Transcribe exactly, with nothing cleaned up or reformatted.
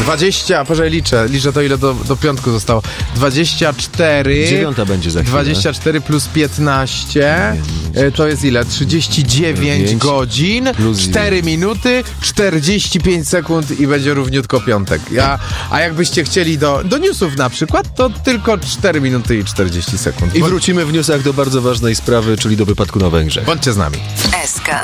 dwadzieścia, poczekaj, liczę, liczę to ile do, do piątku zostało. dwadzieścia cztery. Dziewiąta będzie za chwilę. dwadzieścia cztery plus piętnaście. Nie, to jest ile? trzydzieści dziewięć godzin, cztery minuty, czterdzieści pięć sekund i będzie równiutko piątek. Ja, a jakbyście chcieli do, do newsów na przykład, to tylko cztery minuty i czterdzieści sekund. I wrócimy w newsach do bardzo ważnej sprawy, czyli do wypadku na Węgrzech. Bądźcie z nami. S K.